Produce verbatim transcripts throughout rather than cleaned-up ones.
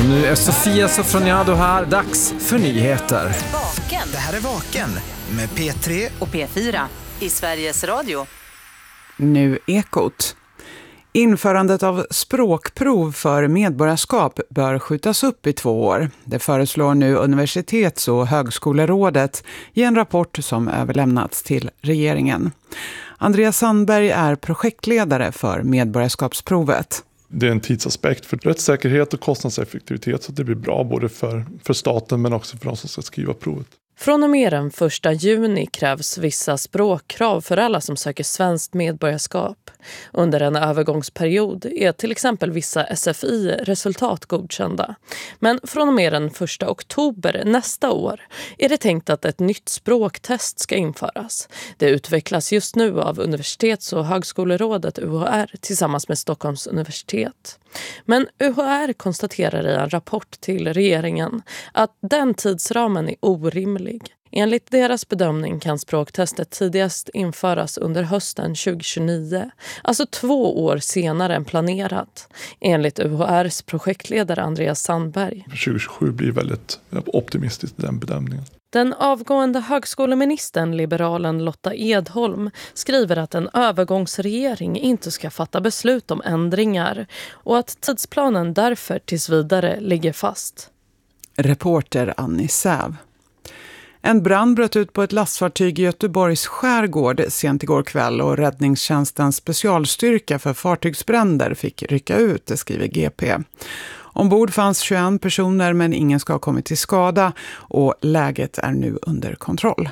Och nu är Sofia Sofroniado här, dags för nyheter. Vaken. Det här är Vaken med P tre och P fyra i Sveriges Radio. Nu Ekot. Införandet av språkprov för medborgarskap bör skjutas upp i två år. Det föreslår nu Universitets- och högskolerådet i en rapport som överlämnats till regeringen. Andreas Sandberg är projektledare för medborgarskapsprovet. Det är en tidsaspekt för rättssäkerhet och kostnadseffektivitet, så det blir bra både för, för staten men också för de som ska skriva provet. Från och med den första juni krävs vissa språkkrav för alla som söker svenskt medborgarskap. Under en övergångsperiod är till exempel vissa S F I-resultat godkända. Men från och med den första oktober nästa år är det tänkt att ett nytt språktest ska införas. Det utvecklas just nu av Universitets- och högskolerådet U H R tillsammans med Stockholms universitet. Men U H R konstaterar i en rapport till regeringen att den tidsramen är orimlig. Enligt deras bedömning kan språktestet tidigast införas under hösten tjugohundratjugonio, alltså två år senare än planerat, enligt U H R:s projektledare Andreas Sandberg. tjugohundratjugosju blir väldigt optimistiskt den bedömningen. Den avgående högskoleministern, liberalen Lotta Edholm, skriver att en övergångsregering inte ska fatta beslut om ändringar och att tidsplanen därför tills vidare ligger fast. Reporter Annie Säv. En brand bröt ut på ett lastfartyg i Göteborgs skärgård sent igår kväll och räddningstjänstens specialstyrka för fartygsbränder fick rycka ut, det skriver G P. Ombord fanns tjugoen personer men ingen ska ha kommit till skada och läget är nu under kontroll.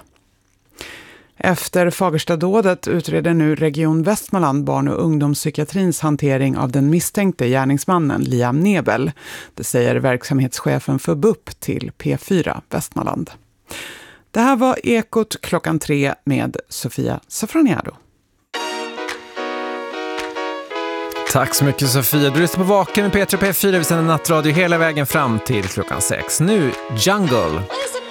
Efter Fagerstadådet utreder nu Region Västmanland barn- och ungdomspsykiatrins hantering av den misstänkte gärningsmannen Liam Nebel. Det säger verksamhetschefen för B U P till P fyra Västmanland. Det här var Ekot klockan tre med Sofia Sofroniado. Tack så mycket Sofia. Du lyssnar på Vaken med P tre och P fyra. Vi sänder nattradio hela vägen fram till klockan sex. Nu Jungle.